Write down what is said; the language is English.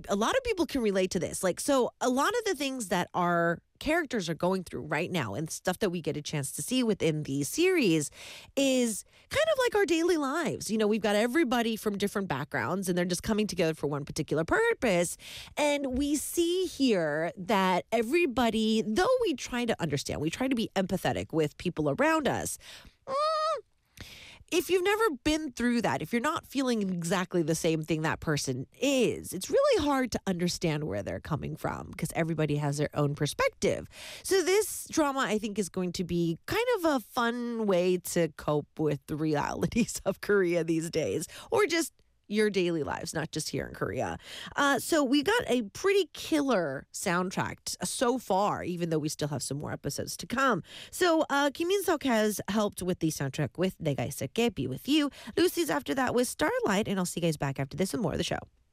a lot of people can relate to this. Like, so a lot of the things that our characters are going through right now and stuff that we get a chance to see within the series is kind of like our daily lives. We've got everybody from different backgrounds and they're just coming together for one particular purpose. And we see here that everybody, though we try to understand, we try to be empathetic with people around us. If you've never been through that, if you're not feeling exactly the same thing that person is, it's really hard to understand where they're coming from because everybody has their own perspective. So this drama, I think, is going to be kind of a fun way to cope with the realities of Korea these days, or just your daily lives, not just here in Korea. So we got a pretty killer soundtrack so far, even though we still have some more episodes to come. So Kim Min-seok has helped with the soundtrack with 내가 있을게, Be With You. Lucy's after that with Starlight, and I'll see you guys back after this with more of the show.